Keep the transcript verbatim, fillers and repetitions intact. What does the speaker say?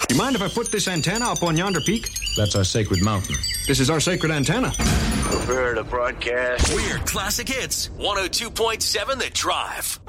Do you mind if I put this antenna up on yonder peak? That's our sacred mountain. This is our sacred antenna. Prepare to broadcast. We're Classic Hits, one oh two point seven The Drive.